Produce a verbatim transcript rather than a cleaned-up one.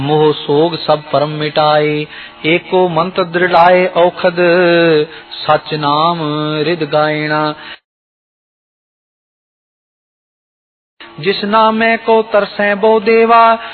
मोह सोग सब परम मिटाए, एको मंत्र दृढ़ाए औखद, सच नाम रिद गायना। जिस नामे को तरसै बो देवा,